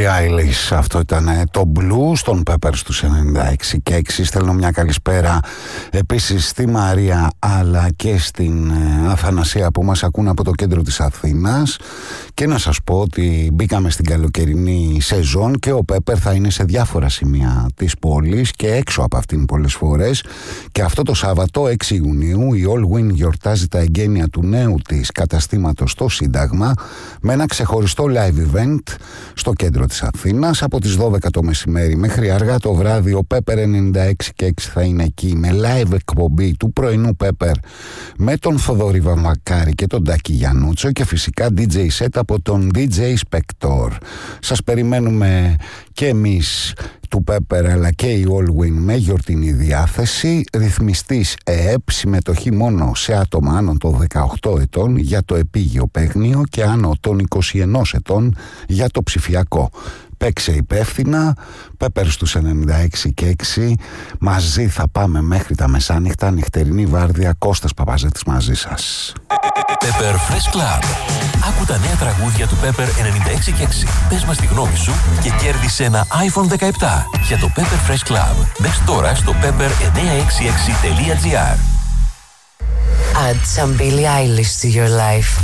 Eilish. Αυτό ήταν το blues των Peppers στους 96 και 6. Στέλνω μια καλησπέρα επίσης στη Μαρία αλλά και στην Αθανασία που μας ακούν από το κέντρο της Αθήνας, και να σας πω ότι μπήκαμε στην καλοκαιρινή σεζόν και ο Pepper θα είναι σε διάφορα σημεία της πόλης και έξω από αυτήν πολλές φορές, και αυτό το Σάββατο 6 Ιουνίου η All Win γιορτάζει τα εγγένεια του νέου της καταστήματος στο Σύνταγμα με ένα ξεχωριστό live event στο κέντρο της Αθήνας από τις 12 το μεσημέρι μέχρι αργά το βράδυ. Ο Pepper 96 και 6 θα είναι εκεί με live εκπομπή του πρωινού Pepper με τον Θοδωρή Βαμβακάρη και τον Τάκη Γιαννούτσο και φυσικά DJ set από τον DJ Spector. Σας περιμένουμε και εμείς του Pepper αλλά και η All Win με γιορτινή διάθεση. Ρυθμιστής ΕΕΠ, συμμετοχή μόνο σε άτομα άνω των 18 ετών για το επίγειο παίγνιο και άνω των 21 ετών για το ψηφιακό. Παίξε υπεύθυνα. Pepper στους 96 και 6. Μαζί θα πάμε μέχρι τα μεσάνυχτα. Νυχτερινή βάρδια. Κώστας Παπαζέτης μαζί σας. Pepper Fresh Club. Άκου τα νέα τραγούδια του Pepper 96 και 6. Πες μας τη γνώμη σου και κέρδισε ένα iPhone 17 για το Pepper Fresh Club. Μπες τώρα στο pepper966.gr. Add some Billie Eilish to your life.